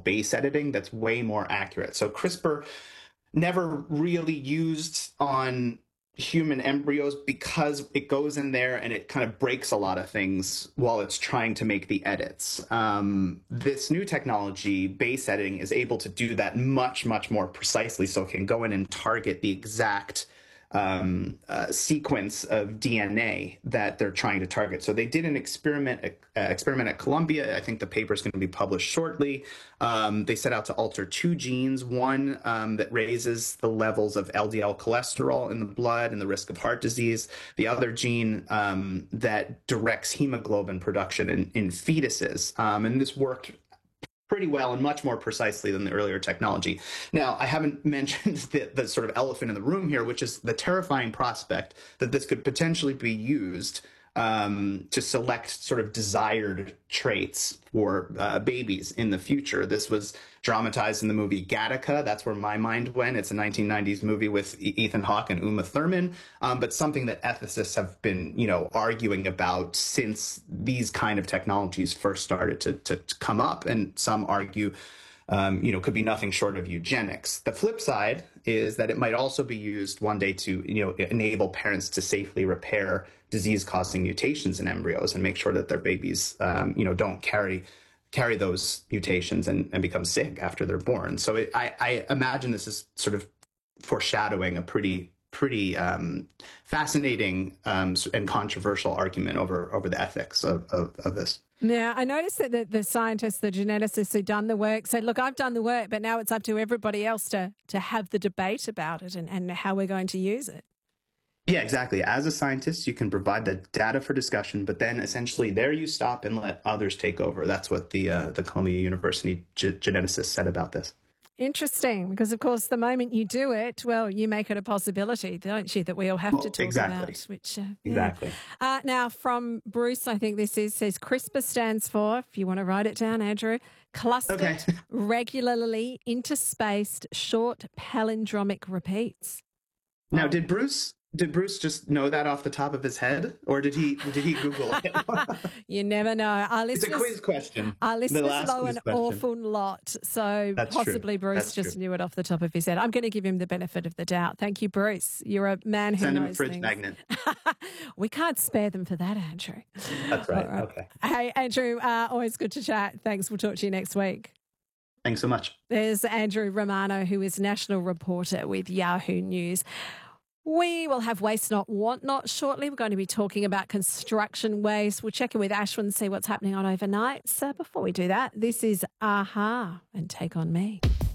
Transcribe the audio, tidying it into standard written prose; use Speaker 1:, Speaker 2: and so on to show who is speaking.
Speaker 1: base editing that's way more accurate. So CRISPR never really used on human embryos because it goes in there and it kind of breaks a lot of things while it's trying to make the edits. This new technology, base editing, is able to do that much, much more precisely. So it can go in and target the exact sequence of DNA that they're trying to target. So they did an experiment at Columbia. I think the paper is going to be published shortly. They set out to alter two genes, one that raises the levels of LDL cholesterol in the blood and the risk of heart disease, the other gene that directs hemoglobin production in fetuses. And this worked pretty well and much more precisely than the earlier technology. Now, I haven't mentioned the sort of elephant in the room here, which is the terrifying prospect that this could potentially be used to select sort of desired traits for babies in the future. This was dramatized in the movie Gattaca. That's where my mind went. It's a 1990s movie with Ethan Hawke and Uma Thurman, but something that ethicists have been, arguing about since these kind of technologies first started to come up. And some argue could be nothing short of eugenics. The flip side is that it might also be used one day to, enable parents to safely repair disease-causing mutations in embryos and make sure that their babies, don't carry those mutations and become sick after they're born. So I imagine this is sort of foreshadowing a pretty fascinating and controversial argument over the ethics of this.
Speaker 2: Now, I noticed that the scientists, the geneticists who've done the work said, look, I've done the work, but now it's up to everybody else to have the debate about it and how we're going to use it.
Speaker 1: Yeah, exactly. As a scientist, you can provide the data for discussion, but then essentially there you stop and let others take over. That's what the Columbia University geneticists said about this.
Speaker 2: Interesting, because, of course, the moment you do it, well, you make it a possibility, don't you, that we all have to talk about. Which,
Speaker 1: exactly.
Speaker 2: Yeah. Now, from Bruce, I think this says CRISPR stands for, if you want to write it down, Andrew, clustered, regularly interspaced, short palindromic repeats.
Speaker 1: Now, did Bruce just know that off the top of his head, or did he Google it?
Speaker 2: You never know.
Speaker 1: It's a quiz question.
Speaker 2: Our listeners know an awful lot, so
Speaker 1: That's
Speaker 2: possibly
Speaker 1: true.
Speaker 2: Bruce just knew it off the top of his head. I'm going to give him the benefit of the doubt. Thank you, Bruce. You're a man who
Speaker 1: Send him
Speaker 2: knows
Speaker 1: a fridge
Speaker 2: things.
Speaker 1: magnet.
Speaker 2: We can't spare them for that, Andrew.
Speaker 1: That's right. Okay.
Speaker 2: Hey, Andrew, always good to chat. Thanks. We'll talk to you next week.
Speaker 1: Thanks so much.
Speaker 2: There's Andrew Romano, who is national reporter with Yahoo News. We will have Waste Not, Want Not shortly. We're going to be talking about construction waste. We'll check in with Ashwin and see what's happening on overnight. So before we do that, this is Aha and Take On Me.